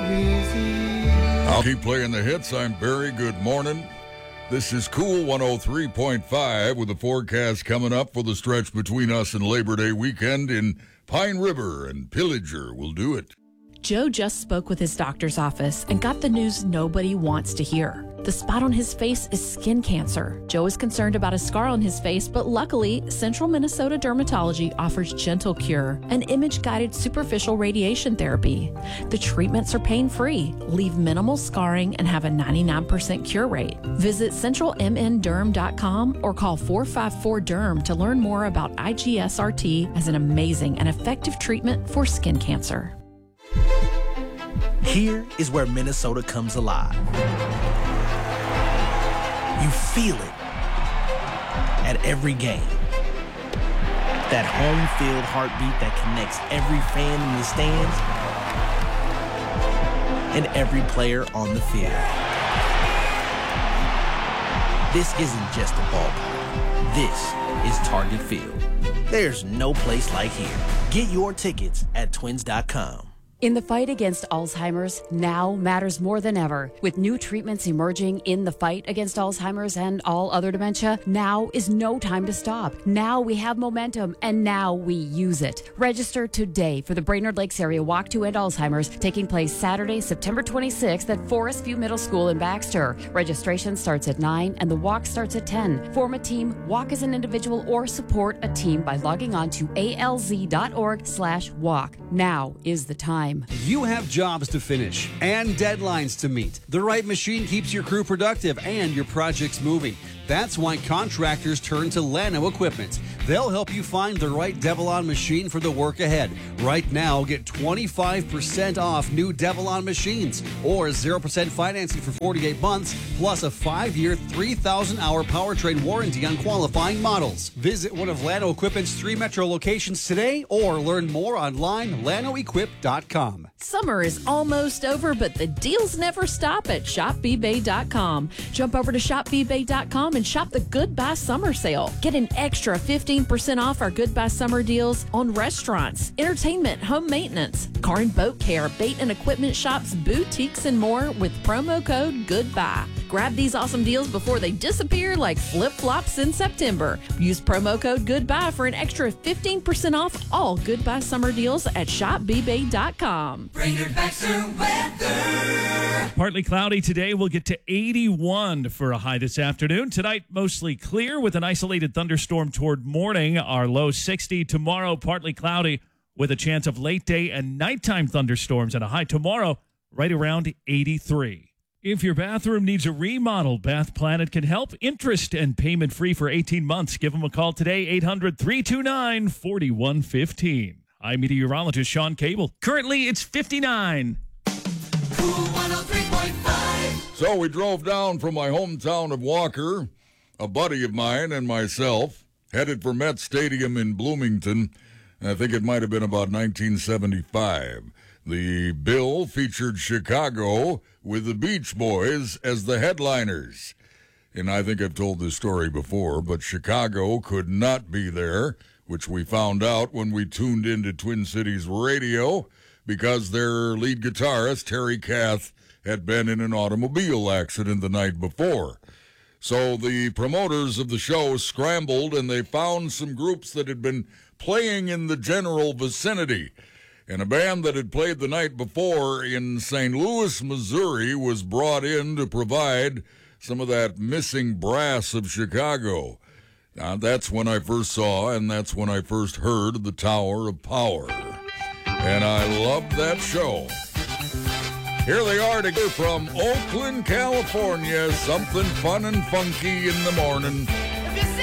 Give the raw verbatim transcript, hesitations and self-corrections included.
easy. I'll keep playing the hits. I'm Barry. Good morning. This is Cool one oh three point five with the forecast coming up for the stretch between us and Labor Day weekend in Pine River, and Pillager will do it. Joe just spoke with his doctor's office and got the news nobody wants to hear. The spot on his face is skin cancer. Joe is concerned about a scar on his face, but luckily, Central Minnesota Dermatology offers Gentle Cure, an image-guided superficial radiation therapy. The treatments are pain-free, leave minimal scarring, and have a ninety-nine percent cure rate. Visit central m n derm dot com or call four five four D E R M to learn more about I G S R T as an amazing and effective treatment for skin cancer. Here is where Minnesota comes alive. You feel it at every game. That home field heartbeat that connects every fan in the stands and every player on the field. This isn't just a ballpark. This is Target Field. There's no place like here. Get your tickets at twins dot com. In the fight against Alzheimer's, now matters more than ever. With new treatments emerging in the fight against Alzheimer's and all other dementia, now is no time to stop. Now we have momentum, and now we use it. Register today for the Brainerd Lakes Area Walk to End Alzheimer's, taking place Saturday, September twenty-sixth at Forest View Middle School in Baxter. Registration starts at nine and the walk starts at ten. Form a team, walk as an individual, or support a team by logging on to A L Z dot org slash walk. Now is the time. You have jobs to finish and deadlines to meet. The right machine keeps your crew productive and your projects moving. That's why contractors turn to Llano Equipment. They'll help you find the right Devilon machine for the work ahead. Right now, get twenty-five percent off new Devilon machines or zero percent financing for forty-eight months, plus a five-year, three thousand hour powertrain warranty on qualifying models. Visit one of Llano Equipment's three metro locations today or learn more online, llano equip dot com. Summer is almost over, but the deals never stop at shop b bay dot com. Jump over to shop b bay dot com and shop the Goodbye Summer Sale. Get an extra fifteen percent off our Goodbye Summer deals on restaurants, entertainment, home maintenance, car and boat care, bait and equipment shops, boutiques, and more with promo code GOODBYE. Grab these awesome deals before they disappear like flip-flops in September. Use promo code GOODBYE for an extra fifteen percent off all Goodbye Summer deals at shop b bay dot com. Brainerd Baxter weather. Partly cloudy today. We'll get to eighty-one for a high this afternoon. Tonight, mostly clear with an isolated thunderstorm toward morning. Our low sixty. Tomorrow, partly cloudy with a chance of late day and nighttime thunderstorms and a high tomorrow right around eighty-three. If your bathroom needs a remodel, Bath Planet can help. Interest and payment free for eighteen months. Give them a call today, eight hundred, three two nine, four one one five. I'm meteorologist Sean Cable. Currently, it's fifty-nine. Cool one oh three point five. So we drove down from my hometown of Walker, a buddy of mine and myself, headed for Met Stadium in Bloomington. I think it might have been about nineteen seventy-five. The bill featured Chicago with the Beach Boys as the headliners. And I think I've told this story before, but Chicago could not be there, which we found out when we tuned into Twin Cities Radio, because their lead guitarist, Terry Kath, had been in an automobile accident the night before. So the promoters of the show scrambled, and they found some groups that had been playing in the general vicinity. And a band that had played the night before in Saint Louis, Missouri, was brought in to provide some of that missing brass of Chicago. Now, that's when I first saw, and that's when I first heard the Tower of Power. And I loved that show. Here they are together from Oakland, California. Something fun and funky in the morning.